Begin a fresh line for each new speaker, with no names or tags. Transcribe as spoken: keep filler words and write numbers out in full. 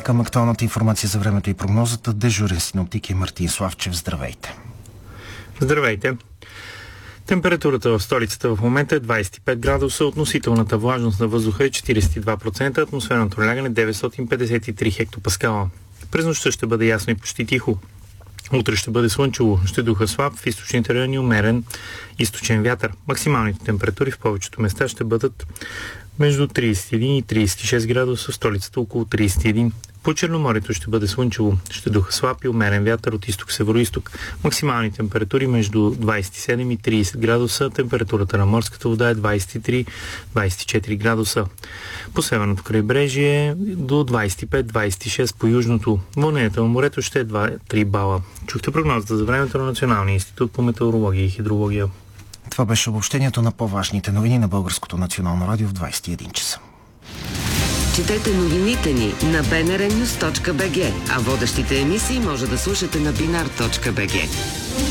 към актуалната информация за времето и прогнозата. Дежурен синоптик е Мартин Славчев. Здравейте!
Здравейте! Температурата в столицата в момента е двадесет и пет градуса, относителната влажност на въздуха е четиридесет и два процента, атмосферното налягане деветстотин петдесет и три хектопаскала. През нощта ще бъде ясно и почти тихо. Утре ще бъде слънчево, ще духа слаб, в източните райони умерен източен вятър. Максималните температури в повечето места ще бъдат между тридесет и един и тридесет и шест градуса, в столицата около тридесет и един. По Черноморието ще бъде слънчево, ще духа слаб и умерен вятър от изток-североизток. Максимални температури между двадесет и седем и тридесет градуса, температурата на морската вода е двадесет и три до двадесет и четири градуса. По северното крайбрежие до двадесет и пет до двадесет и шест по южното. Вълнението на морето ще е два до три бала. Чухте прогнозата за времето на Националния институт по метеорология и хидрология.
Това беше обобщението на по-важните новини на Българското национално радио в двадесет и един часа.
Четете новините ни на би ен ар нюс точка би джи, а водещите емисии може да слушате на бинар точка би джи.